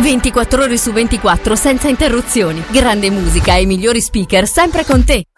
24 ore su 24 senza interruzioni. Grande musica e i migliori speaker sempre con te.